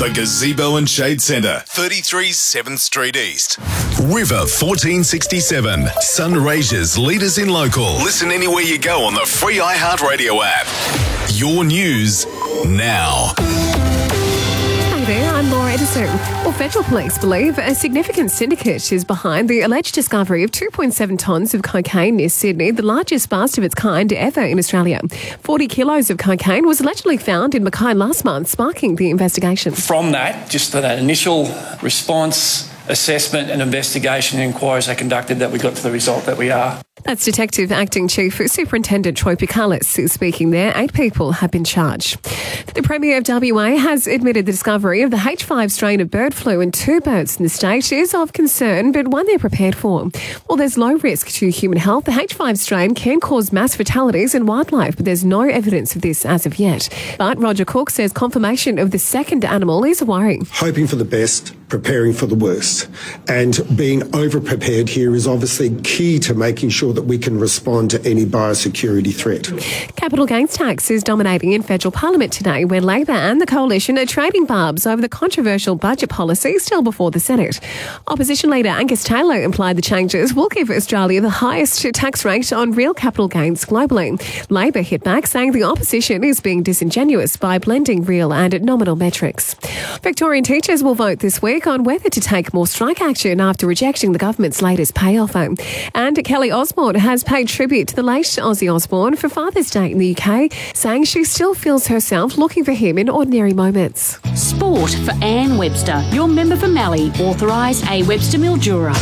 The Gazebo and Shade Centre, 33 7th Street East. River 1467, Sunraysia's leaders in local. Listen anywhere you go on the free iHeartRadio app. Your news now. Hi there, I'm Laura Edison. Well, federal police believe a significant syndicate is behind the alleged discovery of 2.7 tonnes of cocaine near Sydney, the largest bust of its kind ever in Australia. 40 kilos of cocaine was allegedly found in Mackay last month, sparking the investigation. From that, just that initial response, assessment and investigation and inquiries are conducted that we got to the result that we are. That's Detective Acting Chief Superintendent Troy Picalis speaking there. 8 people have been charged. The Premier of WA has admitted the discovery of the H5 strain of bird flu in 2 birds in the state is of concern, but one they're prepared for. Well, there's low risk to human health. The H5 strain can cause mass fatalities in wildlife, but there's no evidence of this as of yet. But Roger Cook says confirmation of the second animal is a worry. Hoping for the best, preparing for the worst. And being over-prepared here is obviously key to making sure that we can respond to any biosecurity threat. Capital gains tax is dominating in federal parliament today, where Labor and the coalition are trading barbs over the controversial budget policy still before the Senate. Opposition leader Angus Taylor implied the changes will give Australia the highest tax rate on real capital gains globally. Labor hit back, saying the opposition is being disingenuous by blending real and nominal metrics. Victorian teachers will vote this week on whether to take more strike action after rejecting the government's latest pay offer. And Kelly Osbourne has paid tribute to the late Ozzy Osbourne for Father's Day in the UK, saying she still feels herself looking for him in ordinary moments. Sport for Anne Webster, your member for Mallee, authorised A. Webster Mildura.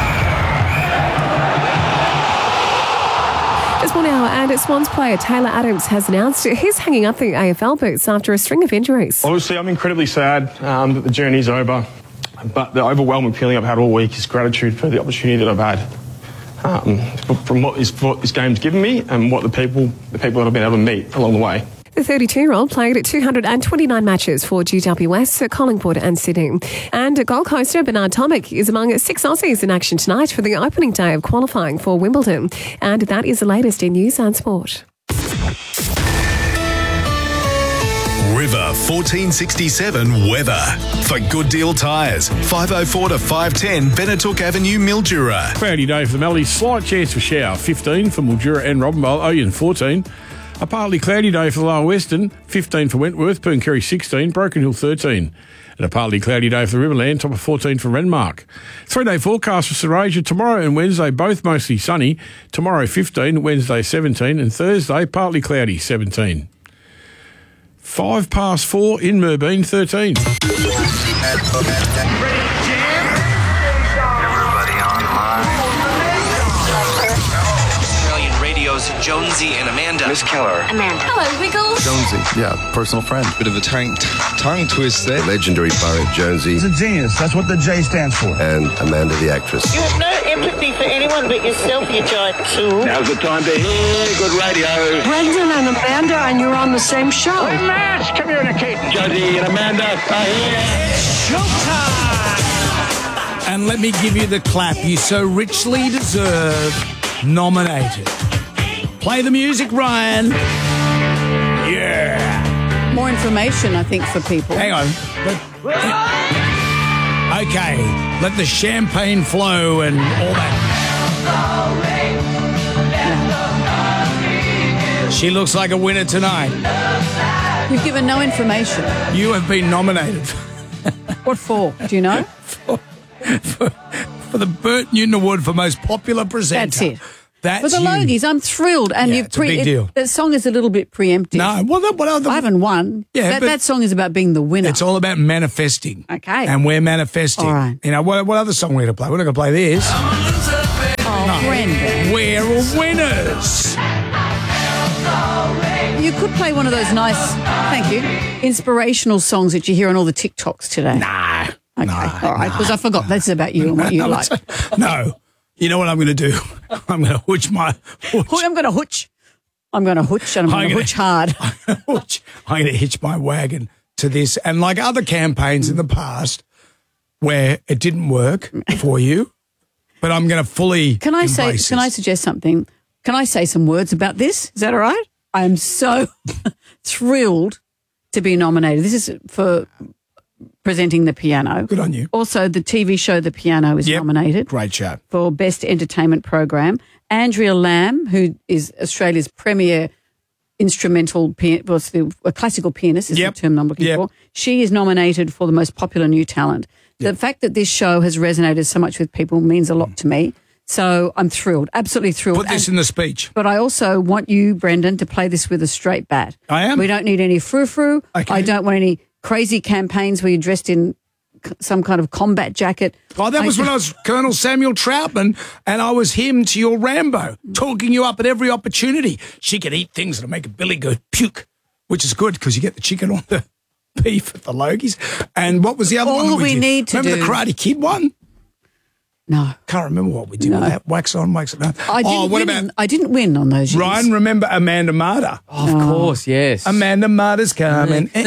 It's 1 hour, and Swans player Taylor Adams has announced he's hanging up the AFL boots after a string of injuries. Obviously, I'm incredibly sad that the journey's over, but the overwhelming feeling I've had all week is gratitude for the opportunity that I've had. From what this game's given me and what the people that I've been able to meet along the way. The 32-year-old played at 229 matches for GWS, Collingwood and Sydney. And Gold Coaster Bernard Tomic is among 6 Aussies in action tonight for the opening day of qualifying for Wimbledon. And that is the latest in news and sport. River 1467 weather. For Good Deal Tyres, 504 to 510 Benetook Avenue, Mildura. Cloudy day for the Mallee, slight chance for shower, 15 for Mildura and Robinvale, Oyen 14. A partly cloudy day for the Lower Western, 15 for Wentworth, Pooncarie 16, Broken Hill 13. And a partly cloudy day for the Riverland, top of 14 for Renmark. 3-day forecast for Sunraysia, tomorrow and Wednesday both mostly sunny, tomorrow 15, Wednesday 17 and Thursday partly cloudy, 17. 4:05 in Moorbeen, 13. Jonesy and Amanda. Miss Keller. Amanda. Hello, Wiggles. Jonesy, yeah, personal friend. Bit of a tongue twist there. The legendary poet Jonesy. He's a genius. That's what the J stands for. And Amanda, the actress. You have no empathy for anyone but yourself, you giant tool. Now's the time to hear good radio. Brendan and Amanda, and you're on the same show. We're mass communicating. Jonesy and Amanda are here. It's showtime! And let me give you the clap you so richly deserve. Nominated. Play the music, Ryan. Yeah. More information, I think, for people. Hang on. Okay. Let the champagne flow and all that. Yeah. She looks like a winner tonight. You've given no information. You have been nominated. What for? Do you know? for the Bert Newton Award for most popular presenter. That's it. For the Logies, I'm thrilled. And it's a big deal. That song is a little bit preemptive. No, well, I haven't won. Yeah, that song is about being the winner. It's all about manifesting. Okay. And we're manifesting. All right. You know, what other song we're going to play? We're not going to play this. Brendan. We're winners. You could play one of those nice, thank you, inspirational songs that you hear on all the TikToks today. Nah. Okay. All right, because I forgot that's about you and what you like. No. You know what I'm going to do? I'm going to hooch my hooch. I'm going to hooch. I'm going to hooch and I'm going to hooch hard. I'm going to hitch my wagon to this. And like other campaigns in the past where it didn't work for you, but I'm going to fully Can I suggest something? Can I say some words about this? Is that all right? I am so thrilled to be nominated. This is for presenting The Piano. Good on you. Also, the TV show The Piano is nominated. Great show. For Best Entertainment Program. Andrea Lamb, who is Australia's premier instrumental a classical pianist is the term I'm looking for. She is nominated for the most popular new talent. The fact that this show has resonated so much with people means a lot to me. So I'm thrilled, absolutely thrilled. Put this in the speech. But I also want you, Brendan, to play this with a straight bat. I am. We don't need any frou-frou. Okay. I don't want any crazy campaigns where you're dressed in some kind of combat jacket. Oh, that was when I was Colonel Samuel Troutman and I was him to your Rambo, talking you up at every opportunity. She could eat things that'll make a Billy go puke, which is good because you get the chicken on the beef at the Logies. And what was the other one? All we need to remember do... the Karate Kid one? No. Can't remember what we did with that. Wax on, wax it on. I didn't win on those years. Ryan, remember Amanda Marder? Oh, of course, yes. Amanda Marder's coming. Can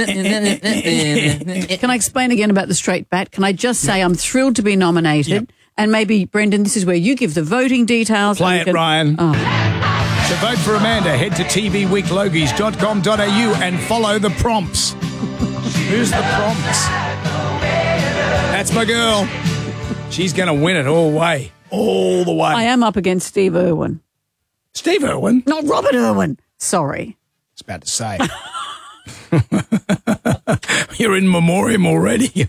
I explain again about the straight bat? Can I just say I'm thrilled to be nominated? And maybe, Brendan, this is where you give the voting details. Play it, Ryan. To vote for Amanda, head to tvweeklogies.com.au and follow the prompts. Who's the prompts? That's my girl. She's going to win it all the way. All the way. I am up against Steve Irwin. Steve Irwin? Not Robert Irwin. Sorry. I was about to say. You're in memoriam already.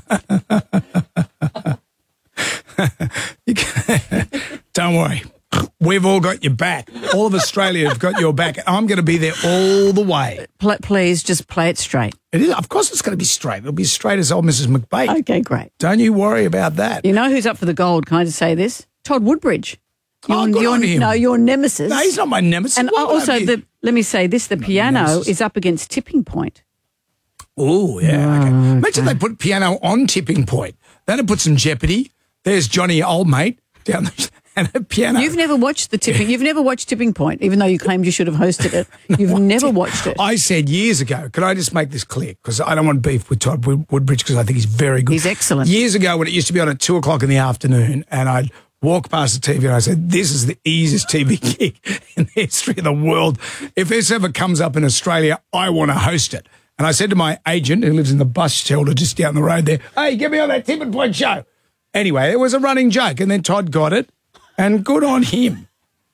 Don't worry. We've all got your back. All of Australia have got your back. I'm going to be there all the way. Please, just play it straight. It is. Of course it's going to be straight. It'll be straight as old Mrs. McBait. Okay, great. Don't you worry about that. You know who's up for the gold? Can I just say this? Todd Woodbridge. Good on him. No, your nemesis. No, he's not my nemesis. And also, let me say this, The Piano is up against Tipping Point. Oh, yeah. Okay. Imagine they put Piano on Tipping Point. That'd put some jeopardy. There's Johnny, old mate, down the... And a piano. You've never watched You've never watched Tipping Point, even though you claimed you should have hosted it. You've never watched it. I said years ago, can I just make this clear? Because I don't want beef with Todd Woodbridge because I think he's very good. He's excellent. Years ago when it used to be on at 2:00 in the afternoon and I'd walk past the TV and I said, this is the easiest TV gig in the history of the world. If this ever comes up in Australia, I want to host it. And I said to my agent who lives in the bus shelter just down the road there, hey, get me on that Tipping Point show. Anyway, it was a running joke and then Todd got it. And good on him.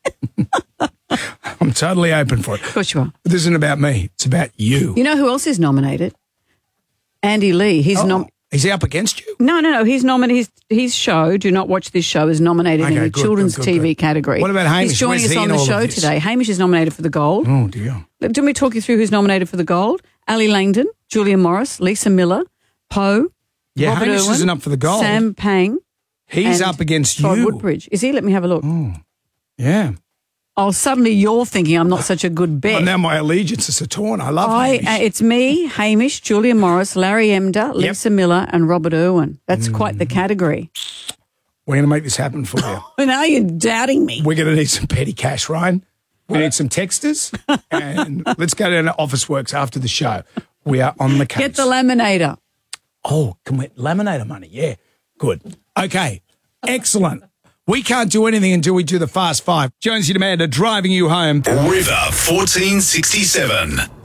I'm totally open for it. Of course you are. But this isn't about me. It's about you. You know who else is nominated? Andy Lee. He's Is he up against you? No. He's nominated. His show, Do Not Watch This Show, is nominated in the children's TV category. What about Hamish? He's joining us on the show today. Hamish is nominated for the gold. Oh, dear. Let me talk you through who's nominated for the gold. Ali Langdon, Julia Morris, Lisa Miller, Poe, Yeah, Robert Hamish Irwin, isn't up for the gold. Sam Pang. He's up against Todd you. Woodbridge. Is he? Let me have a look. Oh, yeah. Oh, suddenly you're thinking I'm not such a good bet. Well, now my allegiances are torn. I love Hamish. It's me, Hamish, Julia Morris, Larry Emder, Lisa Miller and Robert Irwin. That's quite the category. We're going to make this happen for you. Now you're doubting me. We're going to need some petty cash, Ryan. We need some texters. And let's go down to Officeworks after the show. We are on the case. Get the laminator. Oh, can we laminator money? Yeah. Good. Okay. Excellent. We can't do anything until we do the Fast Five. Jonesy and Amanda driving you home. River 1467.